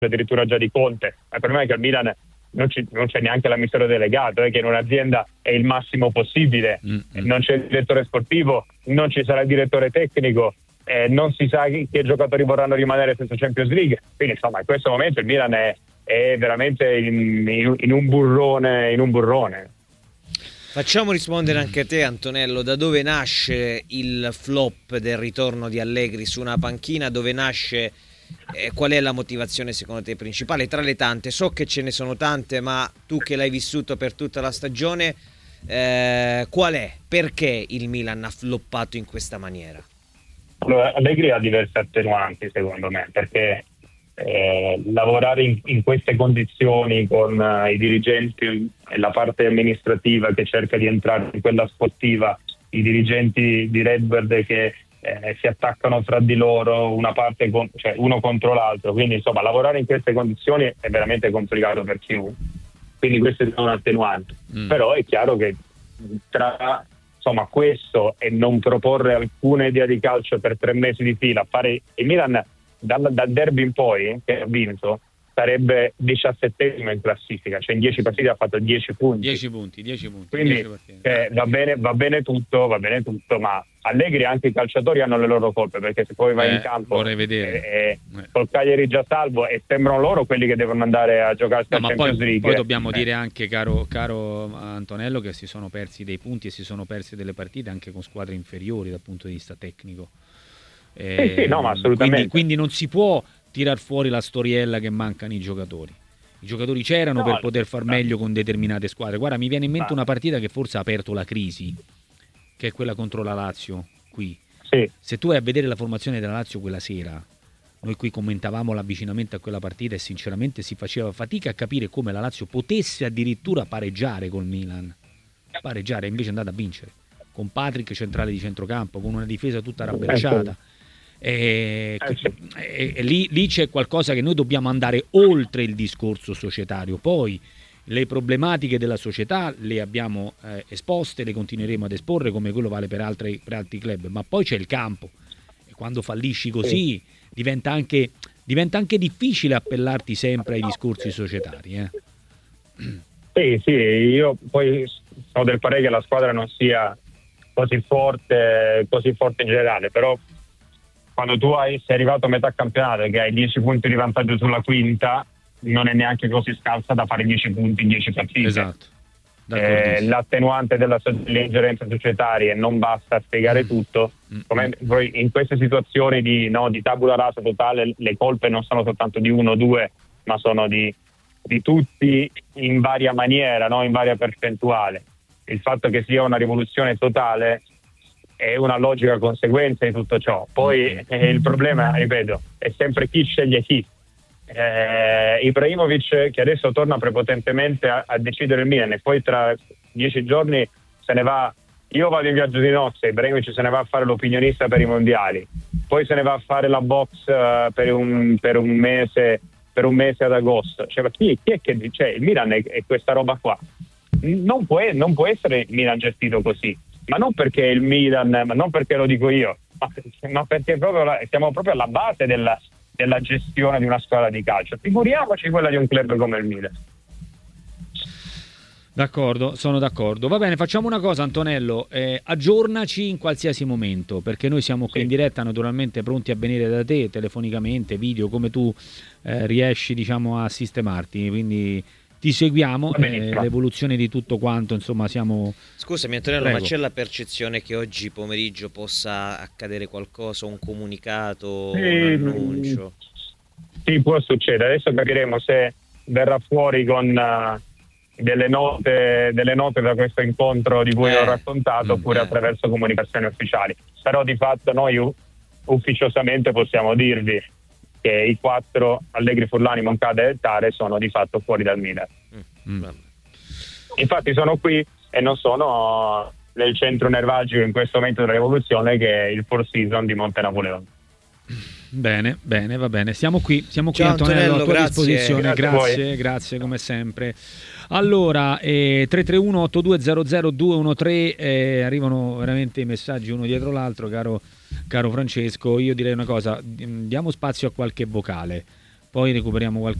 addirittura già di Conte, ma il problema è che al Milan non c'è neanche l'amministratore delegato, che in un'azienda è il massimo possibile, non c'è il direttore sportivo, non ci sarà il direttore tecnico, non si sa che giocatori vorranno rimanere senza Champions League, quindi insomma in questo momento il Milan è veramente in un burrone. Facciamo rispondere anche te, Antonello, da dove nasce il flop del ritorno di Allegri su una panchina, dove nasce, qual è la motivazione secondo te principale tra le tante? So che ce ne sono tante, ma tu che l'hai vissuto per tutta la stagione, qual è? Perché il Milan ha floppato in questa maniera? Allora, Allegri ha diverse attenuanti secondo me, perché lavorare in queste condizioni con i dirigenti e la parte amministrativa che cerca di entrare in quella sportiva, i dirigenti di Redbird che si attaccano fra di loro, una parte cioè uno contro l'altro, quindi insomma lavorare in queste condizioni è veramente complicato per chiunque, quindi queste sono attenuanti. Però è chiaro che tra insomma questo e non proporre alcuna idea di calcio per 3 mesi di fila, fare il Milan dal derby in poi che ha vinto sarebbe 17esimo in classifica, cioè in 10 partite ha fatto 10 punti. 10 punti. Quindi 10 va bene tutto, ma Allegri, anche i calciatori hanno le loro colpe, perché se poi vai in campo vorrei vedere col Cagliari già salvo e sembrano loro quelli che devono andare a giocarsi a Champions League. Poi dobbiamo dire anche, caro Antonello, che si sono persi dei punti e si sono persi delle partite anche con squadre inferiori dal punto di vista tecnico. Sì, no, ma assolutamente. Quindi non si può tirar fuori la storiella che mancano i giocatori. I giocatori c'erano per poter far meglio con determinate squadre. Guarda, mi viene in mente una partita che forse ha aperto la crisi, che è quella contro la Lazio qui. Sì. Se tu vai a vedere la formazione della Lazio quella sera, noi qui commentavamo l'avvicinamento a quella partita e sinceramente si faceva fatica a capire come la Lazio potesse addirittura pareggiare col Milan. Pareggiare, invece è andata a vincere, con Patrick centrale di centrocampo, con una difesa tutta rabberciata. Lì c'è qualcosa che noi dobbiamo andare oltre il discorso societario. Poi le problematiche della società le abbiamo esposte, le continueremo ad esporre, come quello vale per altri club, ma poi c'è il campo e quando fallisci così diventa anche difficile appellarti sempre ai discorsi societari. Sì, io poi sono del parere che la squadra non sia così forte in generale, però quando tu sei arrivato a metà campionato e che hai 10 punti di vantaggio sulla quinta, non è neanche così scarsa da fare 10 punti in 10 partite. Esatto. L'attenuante delle ingerenze societarie non basta a spiegare tutto. Come poi in queste situazioni di tabula rasa totale, le colpe non sono soltanto di uno o due, ma sono di tutti in varia maniera, in varia percentuale. Il fatto che sia una rivoluzione totale è una logica conseguenza di tutto ciò. Poi il problema, ripeto, è sempre chi sceglie chi. Ibrahimovic, che adesso torna prepotentemente a decidere il Milan e poi tra 10 giorni se ne va, io vado in viaggio di nozze, Ibrahimovic se ne va a fare l'opinionista per i mondiali, poi se ne va a fare la box per un mese ad agosto. Chi è che dice il Milan è questa roba qua? Non può essere il Milan gestito così, ma non perché il Milan, ma non perché lo dico io, ma perché siamo proprio alla base della gestione di una squadra di calcio. Figuriamoci quella di un club come il Milan. D'accordo, sono d'accordo. Va bene, facciamo una cosa, Antonello, aggiornaci in qualsiasi momento, perché noi siamo qui in diretta, naturalmente pronti a venire da te telefonicamente, video, come tu riesci a sistemarti, quindi ti seguiamo, l'evoluzione di tutto quanto, insomma siamo... Scusami Antonello, Prego. ma c'è la percezione che oggi pomeriggio possa accadere qualcosa, un comunicato, un annuncio? Sì, può succedere, adesso capiremo se verrà fuori con delle note da questo incontro di cui ho raccontato, oppure attraverso comunicazioni ufficiali. Però di fatto noi ufficiosamente possiamo dirvi che i 4 Allegri, Furlani, Moncada e Tare sono di fatto fuori dal Milan. Infatti sono qui e non sono nel centro nevralgico in questo momento della rivoluzione, che è il Four Seasons di Monte Napoleone. Bene, va bene. Siamo qui Ciao, Antonello, a tua grazie. disposizione. Grazie come sempre. Allora, 331-8200-213, arrivano veramente i messaggi uno dietro l'altro, caro Francesco. Io direi una cosa, diamo spazio a qualche vocale. poi recuperiamo qualche